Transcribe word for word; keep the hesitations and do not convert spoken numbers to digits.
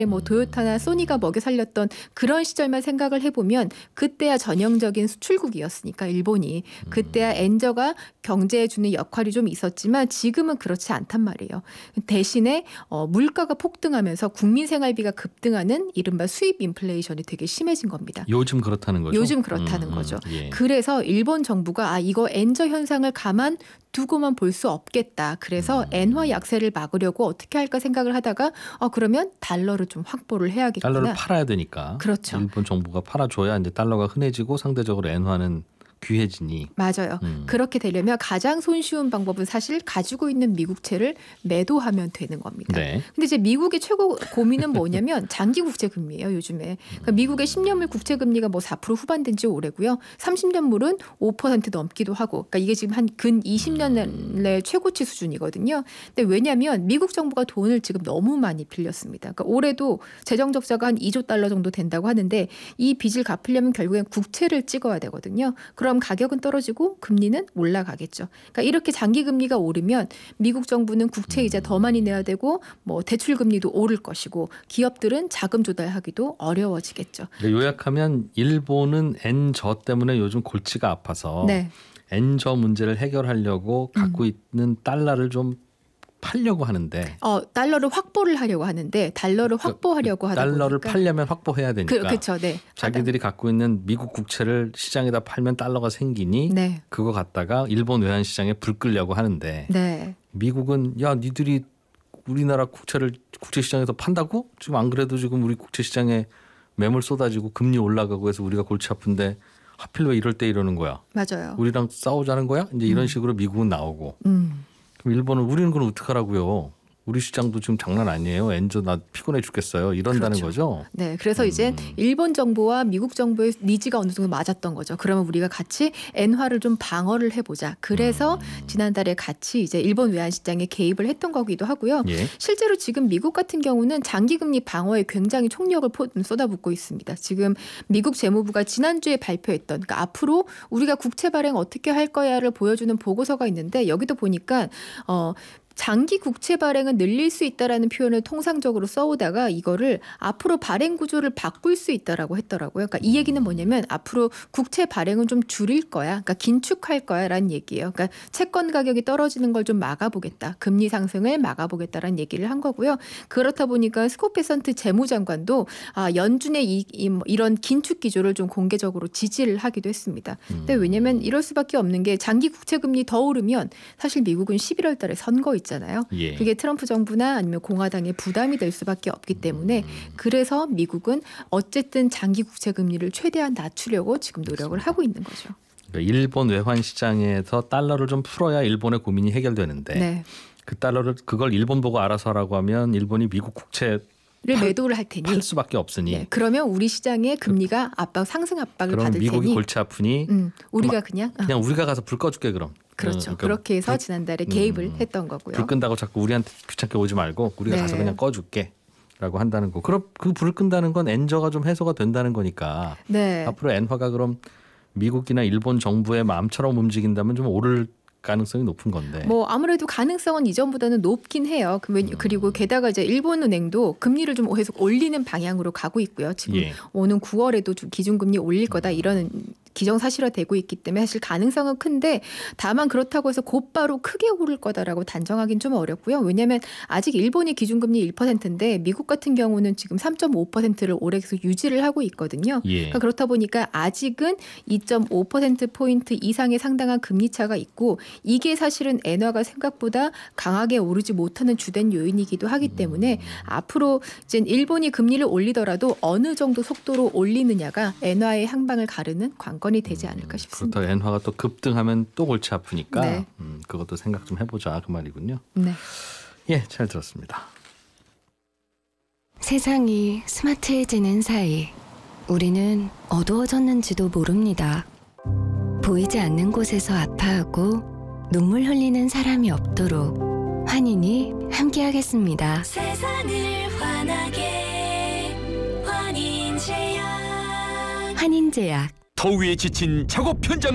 뭐 도요타나 소니가 먹여 살렸던 그런 시절만 생각을 해보면 그때야 전형적인 수출국이었으니까 일본이 그때야 엔저가 경제에 주는 역할이 좀 있었지만 지금은 그렇지 않단 말이에요. 대신에 어, 물가가 폭등하면서 국민 생활비가 급등하는 이른바 수입 인플레이션이 되게 심해진 겁니다. 요즘 그렇다는 거죠? 요즘 그렇다는 음, 거죠. 예. 그래서 일본 정부가 아 이거 엔저 현상을 가만 두고만 볼 수 없겠다. 그래서 음. 엔화 약세를 막으려고 어떻게 할까 생각을 하다가 어 그러면 달러를 좀 확보를 해야겠구나. 달러를 팔아야 되니까. 그렇죠. 일본 정부가 팔아줘야 이제 달러가 흔해지고 상대적으로 엔화는 귀해지니. 맞아요. 음. 그렇게 되려면 가장 손쉬운 방법은 사실 가지고 있는 미국채를 매도하면 되는 겁니다. 네. 근데 이제 미국의 최고 고민은 뭐냐면 장기 국채 금리예요, 요즘에. 그러니까 미국의 십 년물 국채 금리가 뭐 사 퍼센트 후반 된 지 오래고요. 삼십 년물은 오 퍼센트 넘기도 하고. 그러니까 이게 지금 한 근 이십 년 내 최고치 수준이거든요. 근데 왜냐면 미국 정부가 돈을 지금 너무 많이 빌렸습니다. 그러니까 올해도 재정 적자가 한 이조 달러 정도 된다고 하는데 이 빚을 갚으려면 결국엔 국채를 찍어야 되거든요. 그럼 가격은 떨어지고 금리는 올라가겠죠. 그러니까 이렇게 장기 금리가 오르면 미국 정부는 국채 이자 더 많이 내야 되고 뭐 대출 금리도 오를 것이고 기업들은 자금 조달하기도 어려워지겠죠. 그러니까 요약하면 일본은 엔저 때문에 요즘 골치가 아파서 네. 엔저 문제를 해결하려고 갖고 음. 있는 달러를 좀 팔려고 하는데 어, 달러를 확보를 하려고 하는데 달러를 확보하려고 하다 달러를 보니까 팔려면 확보해야 되니까 그, 그렇죠. 네. 자기들이 갖고 있는 미국 국채를 시장에다 팔면 달러가 생기니 네. 그거 갖다가 일본 외환 시장에 불 끌려고 하는데 네. 미국은 야 니들이 우리나라 국채를 국채 시장에서 판다고? 지금 안 그래도 지금 우리 국채 시장에 매물 쏟아지고 금리 올라가고 해서 우리가 골치 아픈데 하필 왜 이럴 때 이러는 거야? 맞아요. 우리랑 싸우자는 거야? 이제 이런 음. 식으로 미국은 나오고 음. 그럼 일본은 우리는 그럼 어떡하라고요? 우리 시장도 지금 장난 아니에요. 엔저 나 피곤해 죽겠어요. 이런다는 그렇죠. 거죠. 네, 그래서 음. 이제 일본 정부와 미국 정부의 니즈가 어느 정도 맞았던 거죠. 그러면 우리가 같이 엔화를 좀 방어를 해보자. 그래서 음. 지난달에 같이 이제 일본 외환 시장에 개입을 했던 거기도 하고요. 예. 실제로 지금 미국 같은 경우는 장기금리 방어에 굉장히 총력을 쏟아붓고 있습니다. 지금 미국 재무부가 지난주에 발표했던 그러니까 앞으로 우리가 국채 발행 어떻게 할 거야를 보여주는 보고서가 있는데 여기도 보니까 어. 장기 국채 발행은 늘릴 수 있다라는 표현을 통상적으로 써오다가 이거를 앞으로 발행 구조를 바꿀 수 있다라고 했더라고요. 그러니까 이 얘기는 뭐냐면 앞으로 국채 발행은 좀 줄일 거야. 그러니까 긴축할 거야라는 얘기예요. 그러니까 채권 가격이 떨어지는 걸 좀 막아보겠다. 금리 상승을 막아보겠다라는 얘기를 한 거고요. 그렇다 보니까 스콧 베선트 재무장관도 아, 연준의 이, 이, 이런 긴축 기조를 좀 공개적으로 지지를 하기도 했습니다. 근데 왜냐하면 이럴 수밖에 없는 게 장기 국채 금리 더 오르면 사실 미국은 십일월 달에 선거 있잖아요. 예. 그게 트럼프 정부나 아니면 공화당의 부담이 될 수밖에 없기 때문에 그래서 미국은 어쨌든 장기 국채 금리를 최대한 낮추려고 지금 노력을 그렇습니다. 하고 있는 거죠. 그러니까 일본 외환 시장에서 달러를 좀 풀어야 일본의 고민이 해결되는데 네. 그 달러를 그걸 일본 보고 알아서 하라고 하면 일본이 미국 국채 를 팔- 매도를 할 테니 팔 수밖에 없으니 네. 그러면 우리 시장의 금리가 압박 상승 압박을 그럼 받을 미국이 테니 골치 아프니 음, 우리가 그냥 어, 그냥 우리가 가서 불 꺼줄게 그럼. 그렇죠. 어, 그러니까 그렇게 해서 불- 지난달에 개입을 음, 했던 거고요. 불 끈다고 자꾸 우리한테 귀찮게 오지 말고 우리가 네. 가서 그냥 꺼줄게. 라고 한다는 거. 그럼 그 불을 끈다는 건 엔저가 좀 해소가 된다는 거니까 네. 앞으로 엔화가 그럼 미국이나 일본 정부의 마음처럼 움직인다면 좀 오를 가능성이 높은 건데. 뭐 아무래도 가능성은 이전보다는 높긴 해요. 그- 그리고 게다가 이제 일본은행도 금리를 좀 계속 올리는 방향으로 가고 있고요. 지금 예. 오는 구월에도 좀 기준금리 올릴 거다 이런 기정사실화되고 있기 때문에 사실 가능성은 큰데 다만 그렇다고 해서 곧바로 크게 오를 거다라고 단정하기는 좀 어렵고요. 왜냐하면 아직 일본이 기준금리 일 퍼센트인데 미국 같은 경우는 지금 삼 점 오 퍼센트를 올해 계속 유지를 하고 있거든요. 예. 그러니까 그렇다 보니까 아직은 이 점 오 퍼센트 포인트 이상의 상당한 금리 차가 있고 이게 사실은 엔화가 생각보다 강하게 오르지 못하는 주된 요인이기도 하기 때문에 음. 앞으로 이제 일본이 금리를 올리더라도 어느 정도 속도로 올리느냐가 엔화의 향방을 가르는 관건이 되지 않을까 싶습니다. 그렇다고 엔화가 또 급등하면 또 골치 아프니까 네. 음, 그것도 생각 좀 해보자 그 말이군요. 네. 예, 잘 들었습니다. 세상이 스마트해지는 사이 우리는 어두워졌는지도 모릅니다. 보이지 않는 곳에서 아파하고 눈물 흘리는 사람이 없도록 환인이 함께하겠습니다. 세상을 환하게 환인제약 환인제약 더위에 지친 작업 현장